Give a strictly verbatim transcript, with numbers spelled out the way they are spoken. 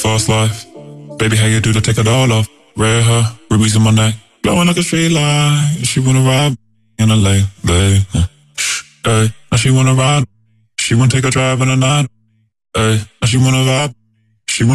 fast life. Baby, how you do to take it all off? Red hair, rubies in my neck, glowing like a street light. She wanna ride in a late, babe. Hey, now she wanna ride. She wanna take a drive in the night. Hey, now she wanna vibe